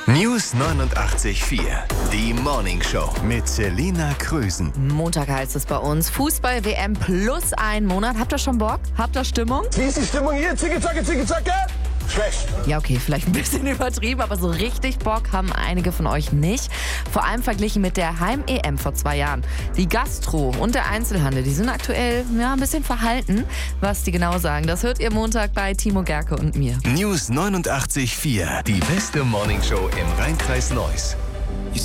News 89.4, die Morning Show mit Selina Krösen. Montag heißt es bei uns Fußball-WM plus ein Monat. Habt ihr schon Bock? Habt ihr Stimmung? Wie ist die Stimmung hier? Zicke-Zacke, Zicke-Zacke? Schlecht. Ja, okay, vielleicht ein bisschen übertrieben, aber so richtig Bock haben einige von euch nicht. Vor allem verglichen mit der Heim-EM vor 2 Jahren. Die Gastro und der Einzelhandel, die sind aktuell ein bisschen verhalten. Was die genau sagen, das hört ihr Montag bei Timo Gerke und mir. News 89.4, die beste Morning Show im Rhein-Kreis Neuss.